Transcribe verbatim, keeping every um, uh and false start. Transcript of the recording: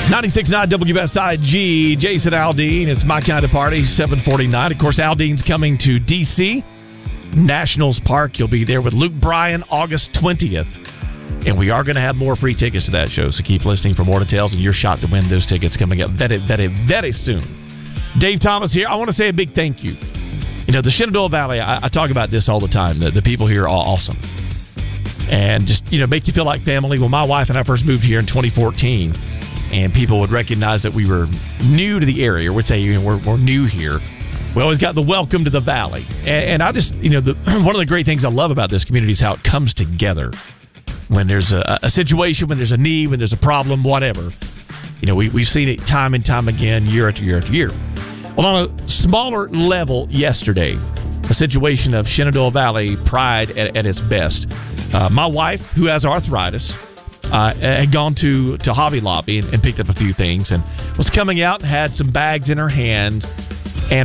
ninety-six point nine W S I G, Jason Aldean. It's My Kind of Party, seven forty-nine. Of course, Aldean's coming to D C, Nationals Park. You'll be there with Luke Bryan August twentieth. And we are going to have more free tickets to that show, so keep listening for more details and your shot to win those tickets coming up very, very, very soon. Dave Thomas here. I want to say a big thank you. You know, the Shenandoah Valley, I, I talk about this all the time. The, the people here are all awesome. And just, you know, make you feel like family. When my wife and I first moved here in twenty fourteen, and people would recognize that we were new to the area, or would say, you know, we're, we're new here, we always got the welcome to the valley. And, and I just, you know, the, one of the great things I love about this community is how it comes together. When there's a, a situation, when there's a need, when there's a problem, whatever. You know, we, we've seen it time and time again, year after year after year. Well, on a smaller level yesterday, a situation of Shenandoah Valley pride at, at its best. Uh, my wife, who has arthritis, uh, had gone to, to Hobby Lobby and, and picked up a few things and was coming out and had some bags in her hand